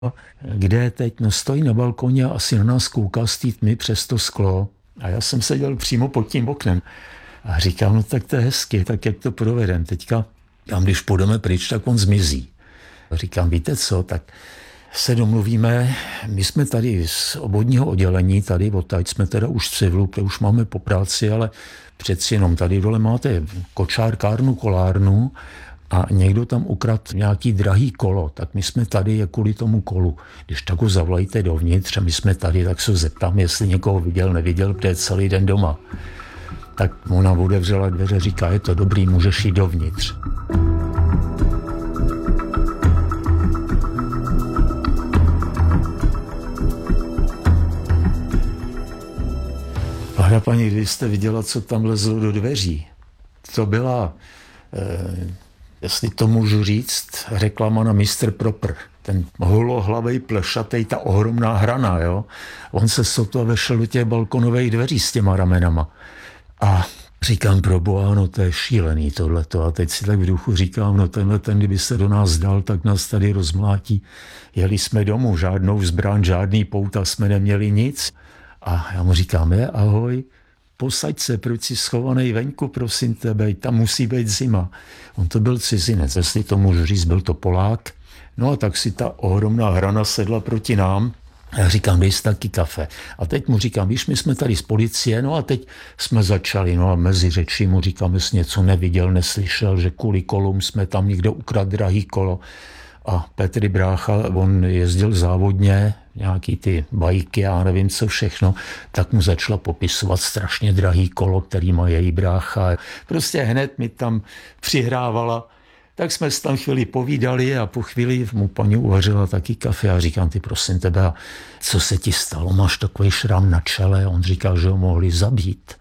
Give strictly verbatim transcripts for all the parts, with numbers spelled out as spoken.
kde teď no, stojí na balkoně a asi na nás kouká z té tmy přes to sklo. A já jsem seděl přímo pod tím oknem. A říkám, no tak to je hezky, tak jak to provedem. Teďka, tam když půjdeme pryč, tak on zmizí. A říkám, víte co, tak se domluvíme, my jsme tady z obvodního oddělení, tady odtaď jsme teda už v civlu, už máme po práci, ale přeci jenom tady dole máte kočárkárnu, kolárnu a někdo tam ukradl nějaký drahý kolo, tak my jsme tady je kvůli tomu kolu. Když tak ho zavolejte dovnitř a my jsme tady, tak se zeptám, jestli někoho viděl, neviděl, protože je celý den doma. Tak ona otevřela dveře, říká, je to dobrý, můžeš jít dovnitř. Vážná paní, když jste viděla, co tam lezlo do dveří, to byla, eh, jestli to můžu říct, reklama na mister Proper. Ten holohlavej, plešatej, ta ohromná hrana, jo. On se sotva vešel do těch balkonových dveří s těma ramenama. A říkám, proboha, no to je šílený tohleto. A teď si tak v duchu říkám, no tenhle ten, kdyby se do nás dal, tak nás tady rozmlátí. Jeli jsme domů, žádnou zbraň, žádný pouta, jsme neměli nic. A já mu říkám, je, ahoj, posaď se, proč jsi schovaný venku, prosím tebe, tam musí být zima. On to byl cizinec, jestli to můžu říct, byl to Polák. No a tak si ta ohromná hrana sedla proti nám. A já říkám, dej si taky kafe. A teď mu říkám, víš, my jsme tady z policie, no a teď jsme začali, no a mezi řečí mu říkám, jestli něco neviděl, neslyšel, že kvůli kolům jsme tam někdo ukradl drahý kolo. A Petr brácha, on jezdil závodně, nějaký ty bajky, já nevím co všechno, tak mu začala popisovat strašně drahý kolo, který má její brácha. Prostě hned mi tam přihrávala. Tak jsme si tam chvíli povídali a po chvíli mu paní uvařila taky kafe a říkám, ty prosím tebe, co se ti stalo, máš takový šram na čele? A on říkal, že ho mohli zabít,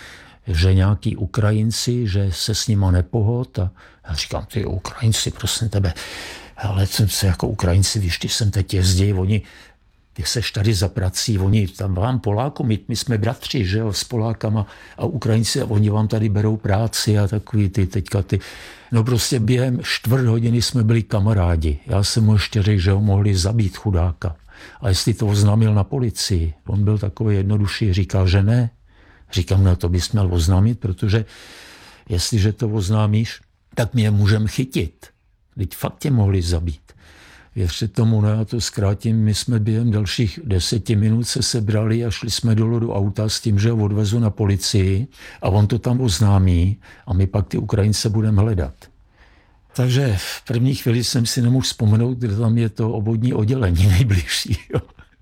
že nějaký Ukrajinci, že se s nima nepohod a já říkám, ty Ukrajinci, prosím tebe, ale jsem se jako Ukrajinci, víš, ty sem teď jezdí, oni, ty seš tady za prací, oni tam vám Polákům, my, my jsme bratři, že jo, s Polákama a Ukrajinci, oni vám tady berou práci a takový ty teďka ty. No prostě během čtvrt hodiny jsme byli kamarádi. Já jsem mu ještě řekl, že ho mohli zabít chudáka. A jestli to oznámil na policii, on byl takový jednodušší, říkal, že ne. Říkám, no to bys měl oznámit, protože jestliže to oznámíš, tak mě můžeme chytit. Teď fakt tě mohli zabít. Věřte tomu, no já to zkrátím, my jsme během dalších deseti minut se sebrali a šli jsme dolů do auta s tím, že ho odvezu na policii a on to tam oznámí a my pak ty Ukrajince budeme hledat. Takže v první chvíli jsem si nemohl vzpomenout, kde tam je to obvodní oddělení nejbližší. Jo.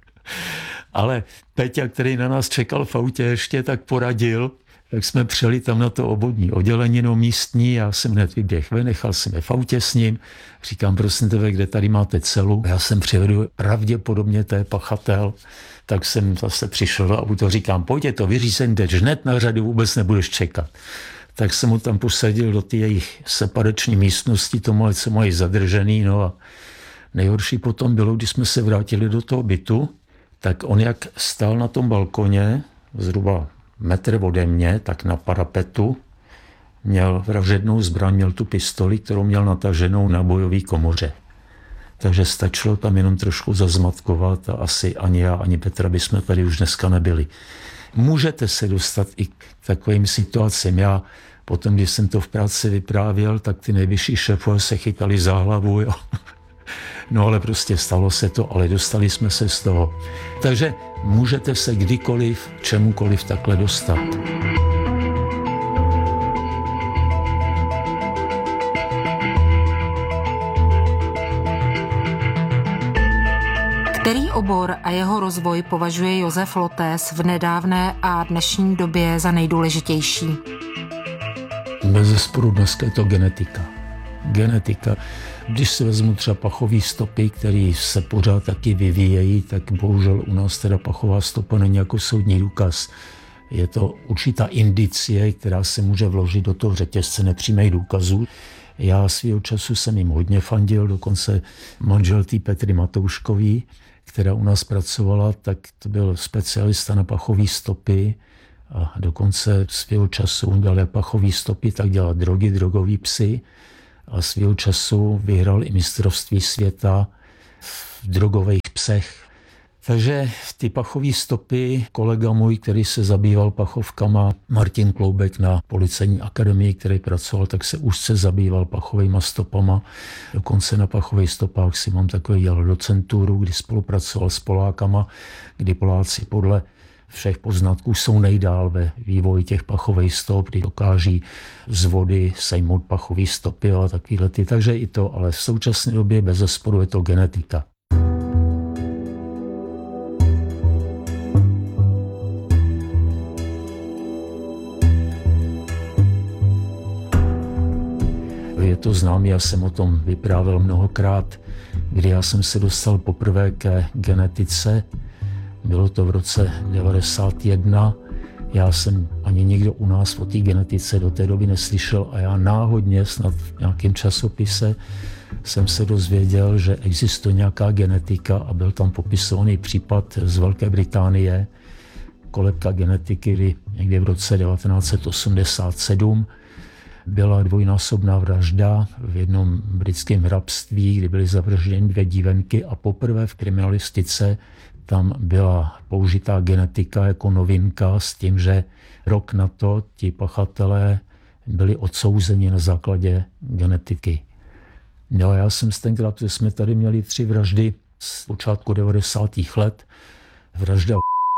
Ale Peťa, který na nás čekal v autě ještě, tak poradil, tak jsme přijeli tam na to obvodní oddělení, no místní, já jsem hned vyběh ven, nechal jsem je v autě s ním, říkám, prosím tebe, kde tady máte celu? Já jsem přivedu, pravděpodobně to je pachatel, tak jsem zase přišel do auto, říkám, pojďte to vyřízení, teď hned na řadu, vůbec nebudeš čekat. Tak jsem mu tam posadil do té jejich separační místnosti, tomu, ať se mají zadržený, no a nejhorší potom bylo, když jsme se vrátili do toho bytu, tak on jak stál na tom balkoně, zhruba metr ode mě, tak na parapetu, měl vražednou zbraň, měl tu pistoli, kterou měl nataženou na bojové komoře. Takže stačilo tam jenom trošku zazmatkovat a asi ani já, ani Petra bychom tady už dneska nebyli. Můžete se dostat i k takovým situacím. Já potom, když jsem to v práci vyprávěl, tak ty nejvyšší šéfové se chytali za hlavu, jo. No ale prostě stalo se to, ale dostali jsme se z toho. Takže můžete se kdykoliv, čemukoliv takhle dostat. Který obor a jeho rozvoj považuje Josef Lotés v nedávné a dnešní době za nejdůležitější? Bezesporu dneska je to genetika. Genetika. Když si vezmu třeba pachové stopy, které se pořád taky vyvíjejí, tak bohužel u nás teda pachová stopa není jako soudní důkaz. Je to určitá indicie, která se může vložit do toho řetězce nepřímých důkazů. Já svýho času jsem jim hodně fandil, dokonce manžel té Petry Matouškový, která u nás pracovala, tak to byl specialista na pachové stopy a dokonce svýho času on dělal jak pachové stopy, tak dělal drogy, drogový psy a svýho času vyhrál i mistrovství světa v drogových psech. Takže ty pachové stopy, kolega můj, který se zabýval pachovkama, Martin Kloubek na Policejní akademii, který pracoval, tak se úzce zabýval pachovými stopama. Dokonce na pachových stopách si mám takový dělal docenturu, kdy spolupracoval s Polákama, kdy Poláci podle všech poznatků jsou nejdál ve vývoji těch pachových stop, kdy dokáží z vody sejmout pachové stopy a takovýhle ty. Takže i to, ale v současné době bezesporu je to genetika. Je to známé, já jsem o tom vyprávěl mnohokrát, kdy já jsem se dostal poprvé ke genetice. Bylo to v roce devadesát jedna. Já jsem ani nikdo u nás o té genetice do té doby neslyšel a já náhodně snad v nějakém časopise jsem se dozvěděl, že existuje nějaká genetika a byl tam popisovaný případ z Velké Británie, kolebka genetiky, kdy někdy v roce devatenáct set osmdesát sedm byla dvojnásobná vražda v jednom britském hrabství, kdy byly zavražděny dvě dívenky a poprvé v kriminalistice tam byla použitá genetika jako novinka s tím, že rok na to ti pachatelé byli odsouzeni na základě genetiky. No, já jsem tenkrát, že jsme tady měli tři vraždy z počátku devadesátých let. Vražda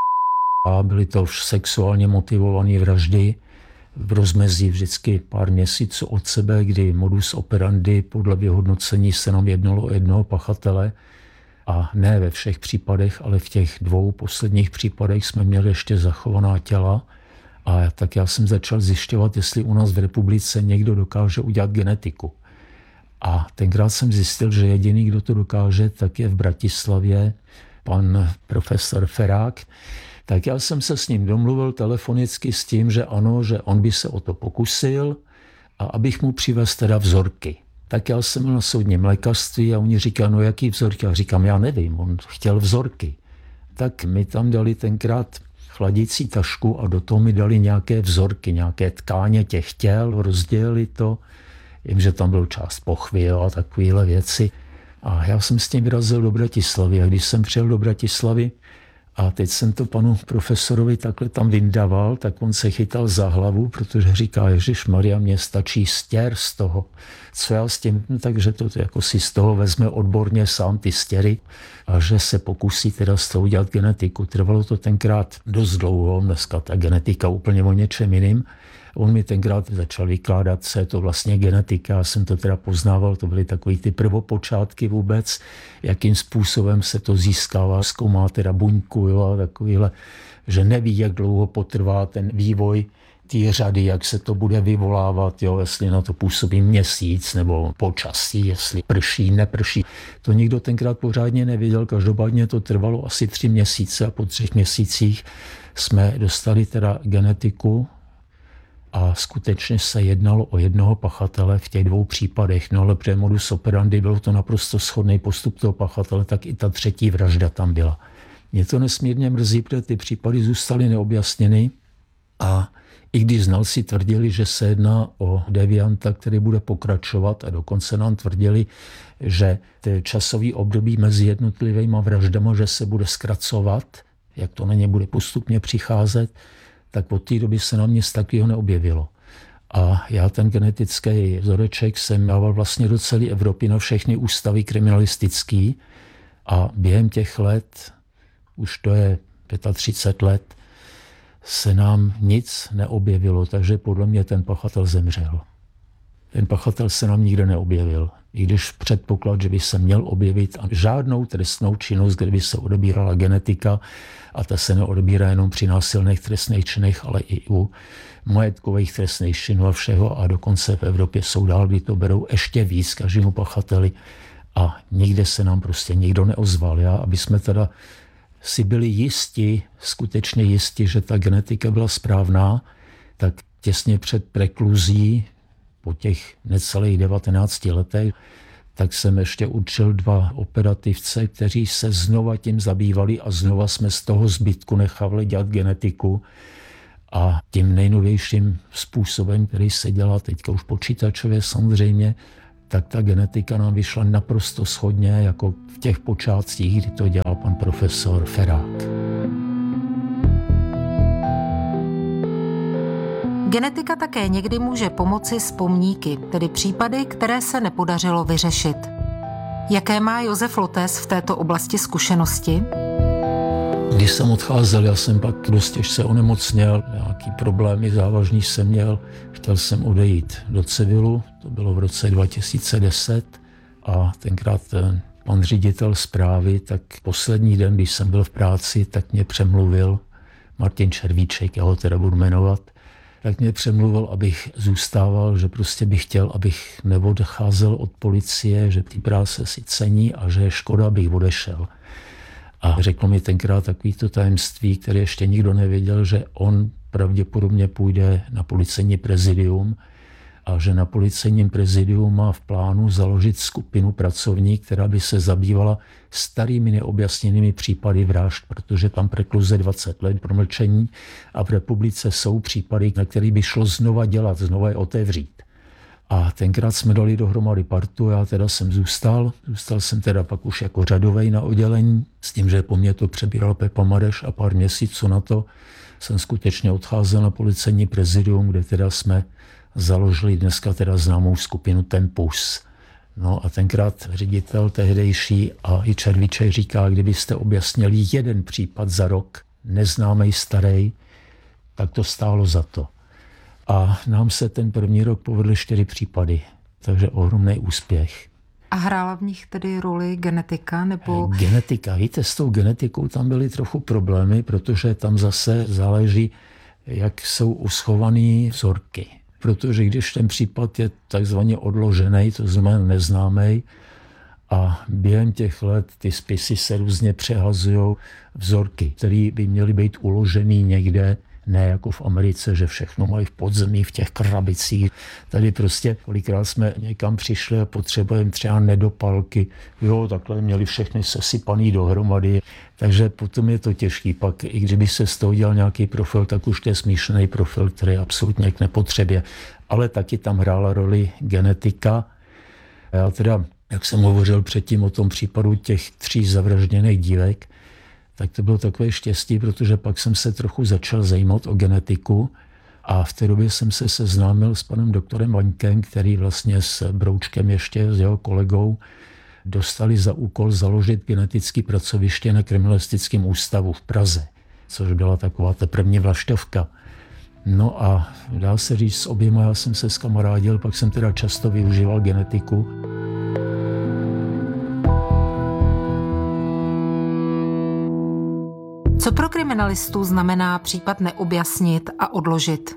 a byly to sexuálně motivované vraždy v rozmezí vždycky pár měsíců od sebe, kdy modus operandi podle vyhodnocení se nám jednalo o jednoho pachatele a ne ve všech případech, ale v těch dvou posledních případech jsme měli ještě zachovaná těla a tak já jsem začal zjišťovat, jestli u nás v republice někdo dokáže udělat genetiku. A tenkrát jsem zjistil, že jediný, kdo to dokáže, tak je v Bratislavě pan profesor Ferák. Tak já jsem se s ním domluvil telefonicky s tím, že ano, že on by se o to pokusil a abych mu přivez teda vzorky. Tak já jsem byl na soudním lékařství a oni říkají, no jaký vzorky? A říkám, já nevím, on chtěl vzorky. Tak mi tam dali tenkrát chladící tašku a do toho mi dali nějaké vzorky, nějaké tkáně těch těl, rozdělili to. Vím, že tam byl část pochvy a takovéhle věci. A já jsem s tím vyrazil do Bratislavy a když jsem přijel do Bratislavy, a teď jsem to panu profesorovi takhle tam vyndaval, tak on se chytal za hlavu, protože říká, ježišmarja, mně stačí stěr z toho. Co já s tím? No, takže to jako si z toho vezme odborně sám ty stěry a že se pokusí teda z toho udělat genetiku. Trvalo to tenkrát dost dlouho, dneska ta genetika úplně o něčem jiným. On mi tenkrát začal vykládat, co je to vlastně genetika. Já jsem to teda poznával, to byly takový ty prvopočátky vůbec, jakým způsobem se to získává, zkoumá teda buňku, jo, a takovýhle, že neví, jak dlouho potrvá ten vývoj té řady, jak se to bude vyvolávat, jo, jestli na to působí měsíc nebo počasí, jestli prší, neprší. To nikdo tenkrát pořádně nevěděl, každopádně to trvalo asi tři měsíce a po třech měsících jsme dostali teda genetiku, a skutečně se jednalo o jednoho pachatele v těch dvou případech. No ale při modus operandi byl to naprosto shodný postup toho pachatele, tak i ta třetí vražda tam byla. Mě to nesmírně mrzí, protože ty případy zůstaly neobjasněny a i když znalci tvrdili, že se jedná o devianta, který bude pokračovat a dokonce nám tvrdili, že ty časový období mezi jednotlivými vraždama, že se bude zkracovat, jak to na ně bude postupně přicházet, tak od té doby se na mě nic takového neobjevilo. A já ten genetický vzoreček jsem dával vlastně do celé Evropy na všechny ústavy kriminalistický a během těch let, už to je třicet pět let, se nám nic neobjevilo, takže podle mě ten pachatel zemřel. Ten pachatel se nám nikde neobjevil. I když předpoklad, že by se měl objevit a žádnou trestnou činnost, kde by se odebírala genetika, a ta se neodebírá jenom při násilných trestných činech, ale i u majetkových trestných činů a všeho. A dokonce v Evropě jsou dál, kdy to berou ještě víc každému pachateli. A nikde se nám prostě nikdo neozval. Já, aby jsme teda si byli jisti, skutečně jisti, že ta genetika byla správná, tak těsně před prekluzí, po těch necelých devatenácti letech, tak jsem ještě učil dva operativce, kteří se znova tím zabývali a znova jsme z toho zbytku nechávali dělat genetiku. A tím nejnovějším způsobem, který se dělá teďka už počítačově samozřejmě, tak ta genetika nám vyšla naprosto shodně, jako v těch počátcích, kdy to dělal pan profesor Ferák. Genetika také někdy může pomoci s pomníky, tedy případy, které se nepodařilo vyřešit. Jaké má Josef Lotés v této oblasti zkušenosti? Když jsem odcházel, já jsem pak dost těžce onemocněl, nějaký problémy závažný jsem měl, chtěl jsem odejít do civilu, to bylo v roce dva tisíce deset a tenkrát ten pan ředitel správy, tak poslední den, když jsem byl v práci, tak mě přemluvil, Martin Červíček, já ho teda budu jmenovat, tak mě přemluvil, abych zůstával, že prostě bych chtěl, abych neodcházel od policie, že ty práce si cení a že je škoda, abych odešel. A řekl mi tenkrát takovýto tajemství, které ještě nikdo nevěděl, že on pravděpodobně půjde na policejní prezidium a že na policejním prezidiu má v plánu založit skupinu pracovní, která by se zabývala starými neobjasněnými případy vražd, protože tam prekluze dvacet let promlčení a v republice jsou případy, na které by šlo znova dělat, znova je otevřít. A tenkrát jsme dali dohromady partu, já teda jsem zůstal, zůstal jsem teda pak už jako řadovej na oddělení, s tím, že po mně to přebíral Pepa Mareš a pár měsíců na to jsem skutečně odcházel na policejní prezidium, kde teda jsme založili dneska teda známou skupinu Tempus. No a tenkrát ředitel tehdejší a i Červíček říká, kdybyste objasnili jeden případ za rok, neznámej starý, tak to stálo za to. A nám se ten první rok povedly čtyři případy, takže ohromný úspěch. A hrála v nich tedy roli genetika? Nebo... Genetika, víte, s tou genetikou tam byly trochu problémy, protože tam zase záleží, jak jsou uschované vzorky. Protože když ten případ je takzvaně odložený, to znamená neznámý, a během těch let ty spisy se různě přehazují vzorky, které by měly být uložený někde, ne jako v Americe, že všechno mají v podzemí, v těch krabicích. Tady prostě kolikrát jsme někam přišli a potřebujeme třeba nedopalky. Jo, takhle měli všechny sesypaný dohromady. Takže potom je to těžký. Pak i kdyby se z toho dělal nějaký profil, tak už to je smíšený profil, který je absolutně k nepotřebě. Ale taky tam hrála roli genetika. Já teda, jak jsem hovořil předtím o tom případu těch tří zavražděných dívek, tak to bylo takové štěstí, protože pak jsem se trochu začal zajímat o genetiku a v té době jsem se seznámil s panem doktorem Vaňkem, který vlastně s Broučkem ještě, s jeho kolegou, dostali za úkol založit genetické pracoviště na Kriminalistickém ústavu v Praze, což byla taková ta první vlaštovka. No a dá se říct, s oběma já jsem se skamarádil, pak jsem teda často využíval genetiku. Co pro kriminalistů znamená případ neobjasnit a odložit?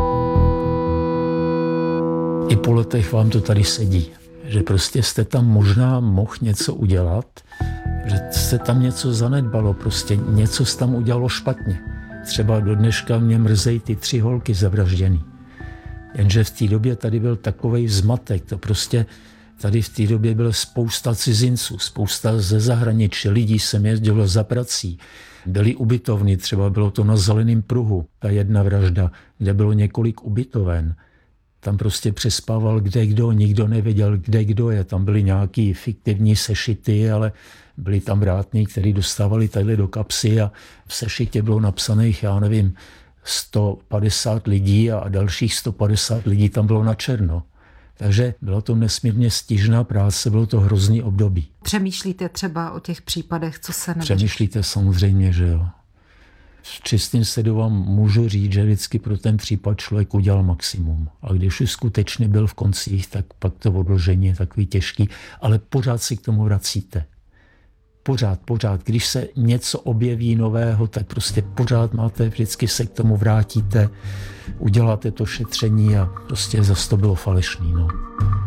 I po letech vám to tady sedí, že prostě jste tam možná mohl něco udělat, že jste tam něco zanedbalo, prostě něco jste tam udělalo špatně. Třeba do dneška mě mrzejí ty tři holky zavražděný. Jenže v té době tady byl takovej zmatek, to prostě tady v té době byla spousta cizinců, spousta ze zahraničí, lidí sem jezdilo za prací. Byly ubytovny, třeba bylo to na Zeleném pruhu, ta jedna vražda, kde bylo několik ubytoven. Tam prostě přespával kde kdo, nikdo nevěděl, kde kdo je. Tam byly nějaký fiktivní sešity, ale byli tam vrátní, kteří dostávali tady do kapsy a v sešitě bylo napsaných, já nevím, sto padesát lidí a dalších sto padesát lidí tam bylo na černo. Takže byla to nesmírně stížná práce, bylo to hrozný období. Přemýšlíte třeba o těch případech, co se nevyřeší? Přemýšlíte samozřejmě, že jo. V čistým sledu vám můžu říct, že vždycky pro ten případ člověk udělal maximum. A když už skutečně byl v koncích, tak pak to odložení je takový těžký, ale pořád si k tomu vracíte. Pořád, pořád. Když se něco objeví nového, tak prostě pořád máte, vždycky se k tomu vrátíte, uděláte to šetření a prostě zase to bylo falešný. No.